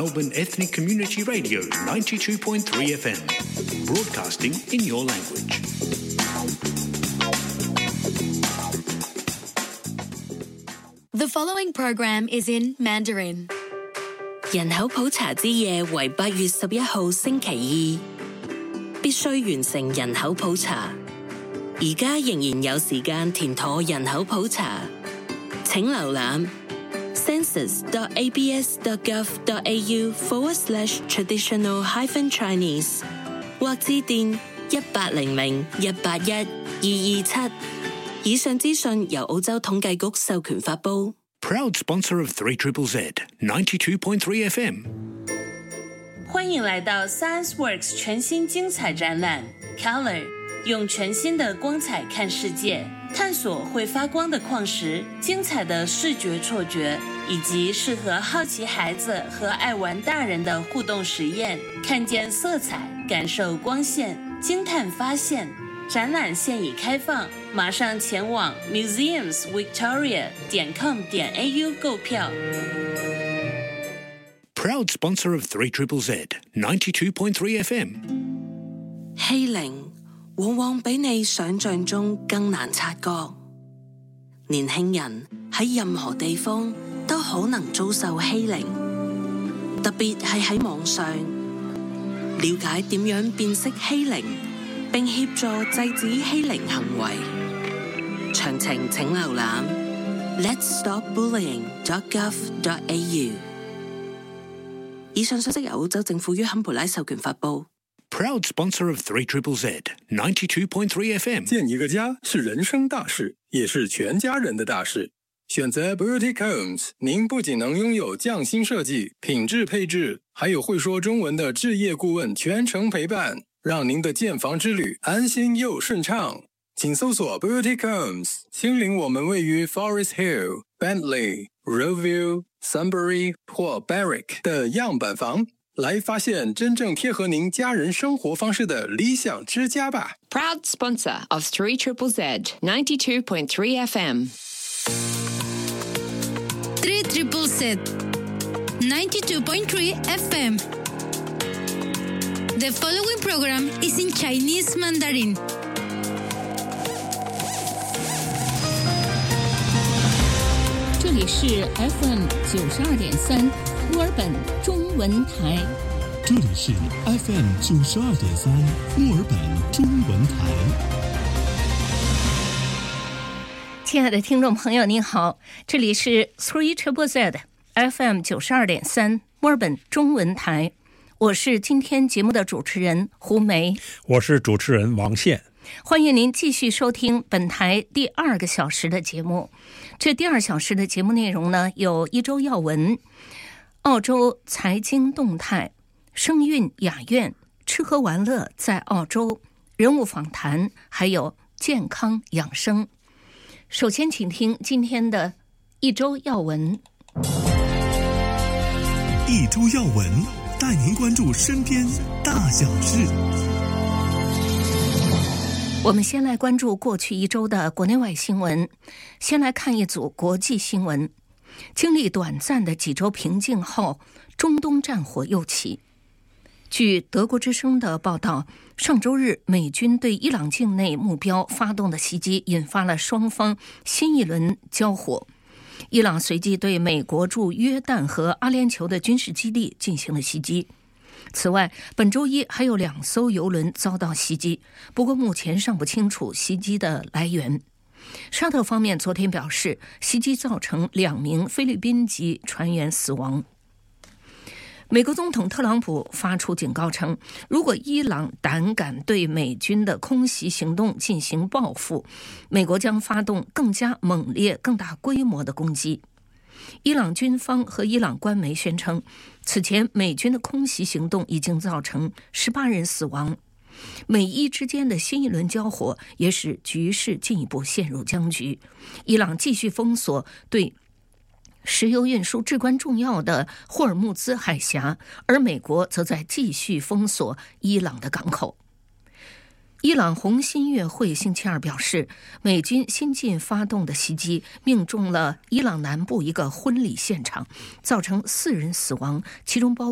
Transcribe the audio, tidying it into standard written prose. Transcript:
Melbourne Ethnic Community Radio 92.3 FM, broadcasting in your language. The following program is in Mandarin. 人口普查之夜為8月11號星期二，必須完成人口普查。而家仍然有時間填妥人口普查，請瀏覽 census.abs.gov.au/traditional-chinese 或致電1800-181-227。以上資訊由澳洲統計局授權發布。 Proud sponsor of 3ZZZ 92.3 FM。 歡迎來到 ScienceWorks 全新精彩展覽 Color， 用全新的光彩看世界，探索會發光的礦石，精彩的視覺錯覺，以及適合好奇孩子和愛玩大人的互動實驗，看見色彩，感受光線，驚嘆發現。展覽現已開放，馬上前往 museumsvictoria.com.au 購票。 Proud sponsor of 3ZZZ 92.3 FM。 欺凌往往比你想象中更難察覺。年輕人喺任何地方都可能遭受欺凌，特別係喺網上。了解點樣辨識欺凌，並協助制止欺凌行為。詳情請瀏覽 letsstopbullying.gov.au。以上信息由澳洲政府於坎培拉授權發布。 Proud sponsor of 3ZZZ 92.3 FM。 建一个家是人生大事，也是全家人的大事。选择 Boutique Homes， 您不仅能拥有匠心设计、品质配置，还有会说中文的置业顾问全程陪伴，让您的建房之旅安心又顺畅。请搜索 Boutique Homes， 亲临我们位于 Forest Hill、Bentley、Roeville、Sunbury 或 Berwick 的样板房，来发现真正贴合您家人生活方式的理想之家吧。 Proud sponsor of 3ZZZ 92.3 FM。 3ZZZ 92.3 FM. The following program is in Chinese Mandarin. 这里是 FM 92.3墨尔本中文台。 这里是 FM 92.3墨尔本中文台。 亲爱的听众朋友您好，这里是 3ZZZ FM 92.3墨尔本中文台，我是今天节目的主持人胡梅， 我是主持人王宪。 欢迎您继续收听本台第2个小时的节目。这第2小时的节目内容呢，有一周要闻、澳洲财经动态、声韵雅苑、吃喝玩乐在澳洲、人物访谈，还有健康养生。首先请听今天的一周要闻。 一周要闻，带您关注身边大小事。 我们先来关注过去一周的国内外新闻。先来看一组国际新闻。经历短暂的几周平静后，中东战火又起。据德国之声的报道，上周日美军对伊朗境内目标发动的袭击引发了双方新一轮交火。伊朗随即对美国驻约旦和阿联酋的军事基地进行了袭击。此外，本周一还有2艘油轮遭到袭击，不过目前尚不清楚袭击的来源。沙特方面昨天表示，袭击造成2名菲律宾籍船员死亡。美国总统特朗普发出警告称，如果伊朗胆敢对美军的空袭行动进行报复，美国将发动更加猛烈、更大规模的攻击。伊朗军方和伊朗官媒宣称，此前美军的空袭行动已经造成18人死亡。美伊之间的新一轮交火也使局势进一步陷入僵局。伊朗继续封锁对石油运输至关重要的霍尔木兹海峡，而美国则在继续封锁伊朗的港口。伊朗红新月会星期二表示，美军新近发动的袭击命中了伊朗南部一个婚礼现场，造成4人死亡，其中包括